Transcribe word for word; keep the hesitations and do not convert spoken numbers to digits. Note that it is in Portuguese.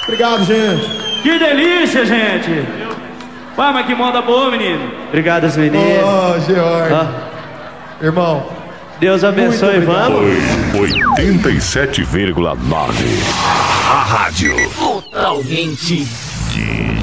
Obrigado, gente. Que delícia, gente. Vai, mas que moda boa, menino. Obrigado, os meninos. Ô, oh, George. Ah. Irmão. Deus abençoe, vamos. oitenta e sete vírgula nove. A rádio totalmente